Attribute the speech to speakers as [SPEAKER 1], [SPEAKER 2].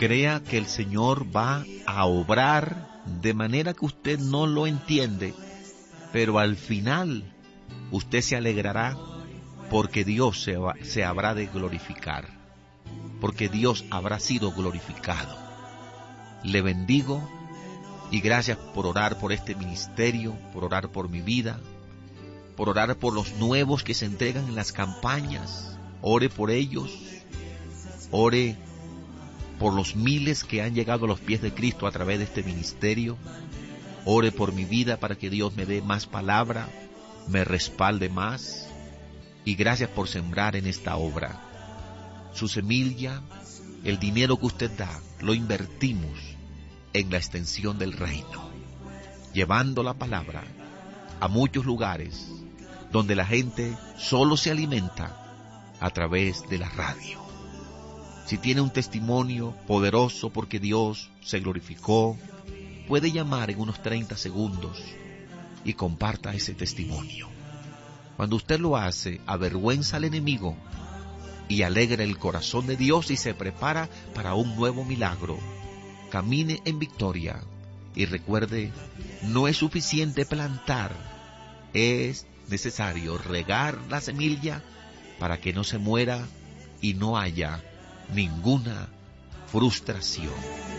[SPEAKER 1] Crea que el Señor va a obrar de manera que usted no lo entiende, pero al final usted se alegrará porque Dios se habrá de glorificar, porque Dios habrá sido glorificado. Le bendigo y gracias por orar por este ministerio, por orar por mi vida, por orar por los nuevos que se entregan en las campañas. Ore por ellos, ore por los miles que han llegado a los pies de Cristo a través de este ministerio. Ore por mi vida para que Dios me dé más palabra, me respalde más. Y gracias por sembrar en esta obra. Su semilla, el dinero que usted da, lo invertimos en la extensión del reino, llevando la palabra a muchos lugares donde la gente solo se alimenta a través de la radio. Si tiene un testimonio poderoso porque Dios se glorificó, puede llamar en unos 30 segundos y comparta ese testimonio. Cuando usted lo hace, avergüenza al enemigo y alegra el corazón de Dios y se prepara para un nuevo milagro. Camine en victoria y recuerde, no es suficiente plantar, es necesario regar la semilla para que no se muera y no haya ninguna frustración.